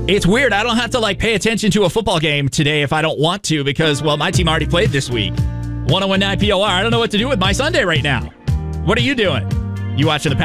It's weird. I don't have to pay attention to a football game today if I don't want to because, well, my team already played this week. 1019 POR. I don't know what to do with my Sunday right now. What are you doing? You watching the